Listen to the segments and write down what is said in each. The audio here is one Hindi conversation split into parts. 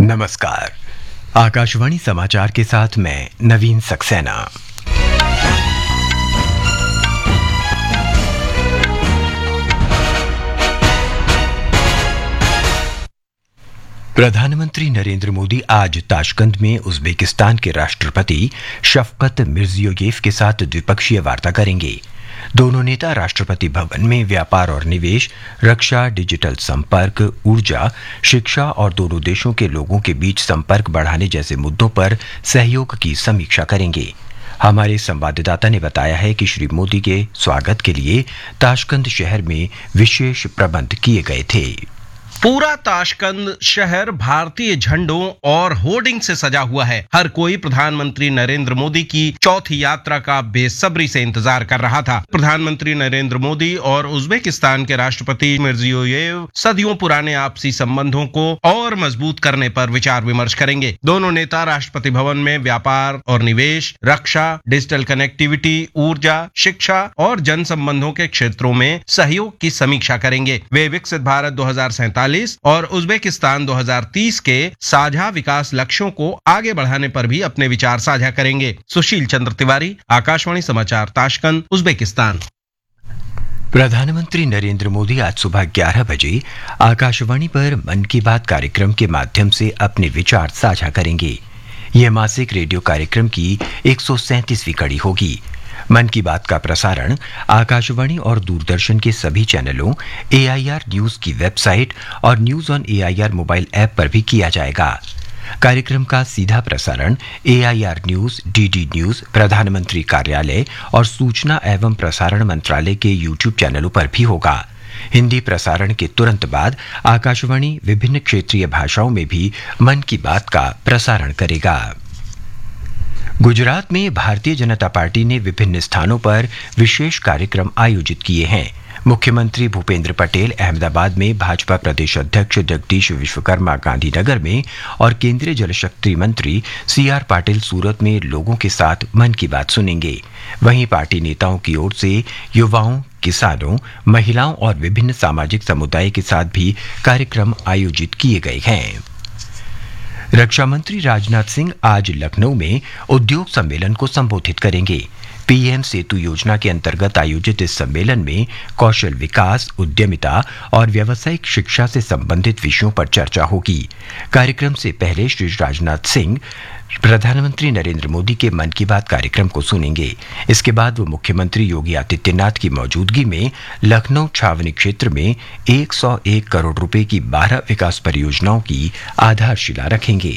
नमस्कार। आकाशवाणी समाचार के साथ मैं नवीन सक्सेना। प्रधानमंत्री नरेंद्र मोदी आज ताशकंद में उज़्बेकिस्तान के राष्ट्रपति शफकत मिर्जियोयेव के साथ द्विपक्षीय वार्ता करेंगे। दोनों नेता राष्ट्रपति भवन में व्यापार और निवेश, रक्षा, डिजिटल संपर्क, ऊर्जा, शिक्षा और दोनों देशों के लोगों के बीच संपर्क बढ़ाने जैसे मुद्दों पर सहयोग की समीक्षा करेंगे। हमारे संवाददाता ने बताया है कि श्री मोदी के स्वागत के लिए ताशकंद शहर में विशेष प्रबंध किए गए थे। पूरा ताशकंद शहर भारतीय झंडों और होर्डिंग से सजा हुआ है। हर कोई प्रधानमंत्री नरेंद्र मोदी की चौथी यात्रा का बेसब्री से इंतजार कर रहा था। प्रधानमंत्री नरेंद्र मोदी और उज़्बेकिस्तान के राष्ट्रपति मिर्जियोयेव सदियों पुराने आपसी संबंधों को और मजबूत करने पर विचार विमर्श करेंगे। दोनों नेता राष्ट्रपति भवन में व्यापार और निवेश, रक्षा, डिजिटल कनेक्टिविटी, ऊर्जा, शिक्षा और जन संबंधों के क्षेत्रों में सहयोग की समीक्षा करेंगे। वे विकसित भारत 2047 और उज़्बेकिस्तान 2030 के साझा विकास लक्ष्यों को आगे बढ़ाने पर भी अपने विचार साझा करेंगे। सुशील चंद्र तिवारी, आकाशवाणी समाचार, ताशकंद, उज़्बेकिस्तान। प्रधानमंत्री नरेंद्र मोदी आज सुबह 11 बजे आकाशवाणी पर मन की बात कार्यक्रम के माध्यम से अपने विचार साझा करेंगे। यह मासिक रेडियो कार्यक्रम की 137वीं कड़ी होगी। मन की बात का प्रसारण आकाशवाणी और दूरदर्शन के सभी चैनलों, AIR न्यूज की वेबसाइट और news on AIR mobile app पर भी किया जाएगा। कार्यक्रम का सीधा प्रसारण AIR न्यूज, DD न्यूज, प्रधानमंत्री कार्यालय और सूचना एवं प्रसारण मंत्रालय के YouTube चैनलों पर भी होगा। हिंदी प्रसारण के तुरंत बाद आकाशवाणी विभिन्न क्षेत्रीय भाषाओं में भी मन की बात का प्रसारण करेगा। गुजरात में भारतीय जनता पार्टी ने विभिन्न स्थानों पर विशेष कार्यक्रम आयोजित किए हैं। मुख्यमंत्री भूपेंद्र पटेल अहमदाबाद में, भाजपा प्रदेश अध्यक्ष जगदीश विश्वकर्मा गांधीनगर में और केंद्रीय जल शक्ति मंत्री CR पाटिल सूरत में लोगों के साथ मन की बात सुनेंगे। वहीं पार्टी नेताओं की ओर से युवाओं, किसानों, महिलाओं और विभिन्न सामाजिक समुदाय के साथ भी कार्यक्रम आयोजित किए गए हैं। रक्षा मंत्री राजनाथ सिंह आज लखनऊ में उद्योग सम्मेलन को संबोधित करेंगे। PM सेतु योजना के अंतर्गत आयोजित इस सम्मेलन में कौशल विकास, उद्यमिता और व्यावसायिक शिक्षा से संबंधित विषयों पर चर्चा होगी। कार्यक्रम से पहले श्री राजनाथ सिंह प्रधानमंत्री नरेंद्र मोदी के मन की बात कार्यक्रम को सुनेंगे। इसके बाद वो मुख्यमंत्री योगी आदित्यनाथ की मौजूदगी में लखनऊ छावनी क्षेत्र में 101 करोड़ रुपए की 12 विकास परियोजनाओं की आधारशिला रखेंगे।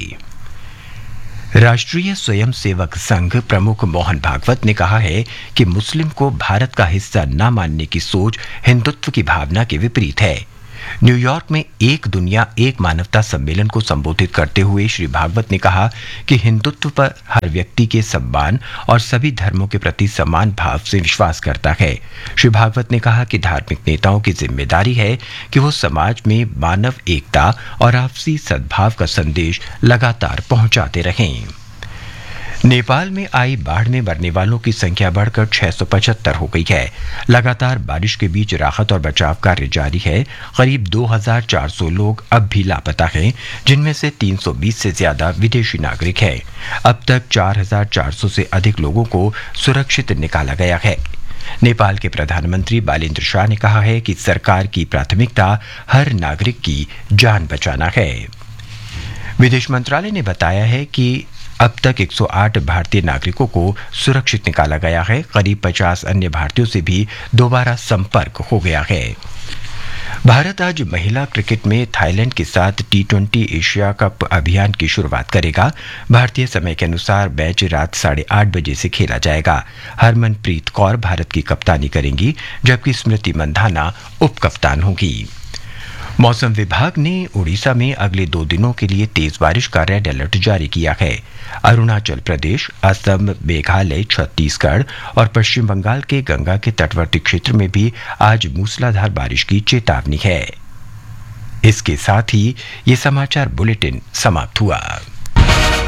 राष्ट्रीय स्वयंसेवक संघ प्रमुख मोहन भागवत ने कहा है कि मुस्लिम को भारत का हिस्सा न मानने की सोच हिंदुत्व की भावना के विपरीत है। न्यूयॉर्क में एक दुनिया एक मानवता सम्मेलन को संबोधित करते हुए श्री भागवत ने कहा कि हिंदुत्व पर हर व्यक्ति के सम्मान और सभी धर्मों के प्रति समान भाव से विश्वास करता है। श्री भागवत ने कहा कि धार्मिक नेताओं की जिम्मेदारी है कि वो समाज में मानव एकता और आपसी सद्भाव का संदेश लगातार पहुंचाते रहें। नेपाल में आई बाढ़ में मरने वालों की संख्या बढ़कर 675 हो गई है। लगातार बारिश के बीच राहत और बचाव कार्य जारी है। करीब 2400 लोग अब भी लापता हैं, जिनमें से 320 से ज्यादा विदेशी नागरिक हैं। अब तक 4400 से अधिक लोगों को सुरक्षित निकाला गया है। नेपाल के प्रधानमंत्री बालेन्द्र शाह ने कहा है कि सरकार की प्राथमिकता हर नागरिक की जान बचाना है। विदेश मंत्रालय ने बताया है कि अब तक 108 भारतीय नागरिकों को सुरक्षित निकाला गया है। करीब 50 अन्य भारतीयों से भी दोबारा संपर्क हो गया है। भारत आज महिला क्रिकेट में थाईलैंड के साथ T20 एशिया कप अभियान की शुरुआत करेगा। भारतीय समय के अनुसार मैच रात 8:30 बजे से खेला जाएगा। हरमनप्रीत कौर भारत की कप्तानी करेंगी, जबकि स्मृति मंधाना उप कप्तान होगी। मौसम विभाग ने उड़ीसा में अगले 2 दिनों के लिए तेज बारिश का रेड अलर्ट जारी किया है। अरुणाचल प्रदेश, असम, मेघालय, छत्तीसगढ़ और पश्चिम बंगाल के गंगा के तटवर्ती क्षेत्र में भी आज मूसलाधार बारिश की चेतावनी है। इसके साथ ही ये समाचार बुलेटिन समाप्त हुआ।